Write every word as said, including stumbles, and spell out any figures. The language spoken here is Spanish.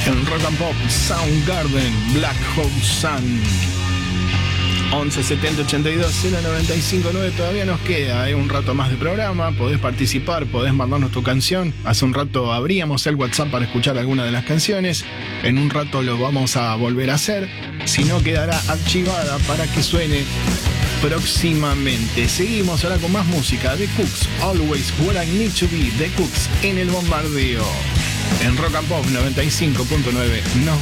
En Rock and Pop, Soundgarden, Black Hole Sun. once setenta ochenta y dos cero noventa y cinco nueve. Todavía nos queda eh, un rato más de programa. Podés participar, podés mandarnos tu canción. Hace un rato abríamos el WhatsApp para escuchar alguna de las canciones. En un rato lo vamos a volver a hacer. Si no, quedará archivada para que suene próximamente. Seguimos ahora con más música. The Cooks, Always Where I Need to Be. The Cooks en el bombardeo. En Rock and Pop noventa y cinco punto nueve. Nos